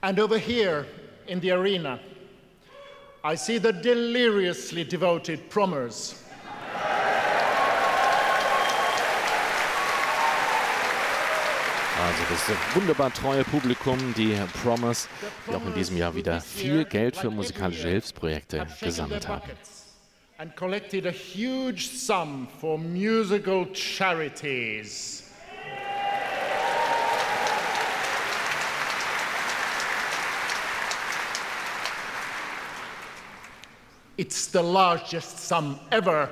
And over here in the arena, I see the deliriously devoted Promers. Also das wunderbar treue Publikum, die Promers, die auch in diesem Jahr wieder viel Geld für musikalische Hilfsprojekte gesammelt haben. And collected a huge sum for musical charities. It's the largest sum ever.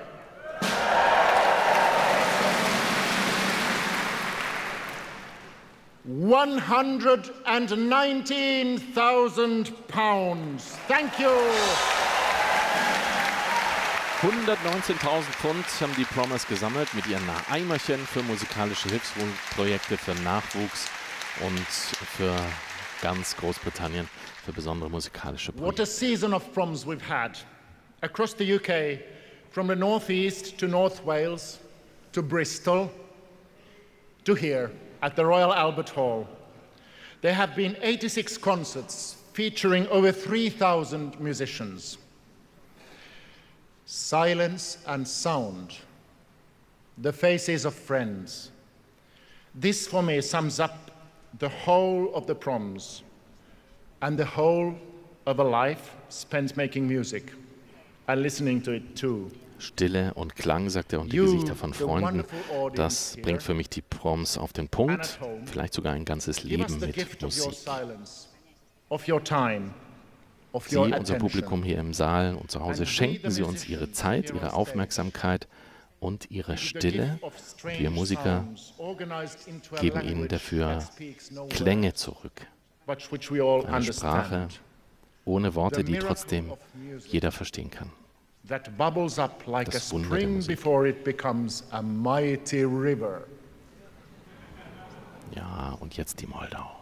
£119,000. Thank you. 119.000 Pfund haben die Promers gesammelt mit ihren Eimerchen für musikalische Hilfsprojekte, für Nachwuchs und für ganz Großbritannien für besondere musikalische Projekte. What a season of proms we've had across the UK, from the northeast to North Wales, to Bristol, to here at the Royal Albert Hall. There have been 86 concerts featuring over 3,000 musicians. Silence and sound, the faces of friends. This for me sums up the whole of the proms and the whole of a life spent making music and listening to it too. Stille und Klang, sagt er, und die Gesichter von Freunden, das bringt für mich die Proms auf den Punkt, vielleicht sogar ein ganzes Leben mit Musik. Sie, unser Publikum hier im Saal und zu Hause, schenken Sie uns Ihre Zeit, Ihre Aufmerksamkeit und Ihre Stille. Und wir Musiker geben Ihnen dafür Klänge zurück. Eine Sprache ohne Worte, die trotzdem jeder verstehen kann. Das Wunder der Musik. Ja, und jetzt die Moldau.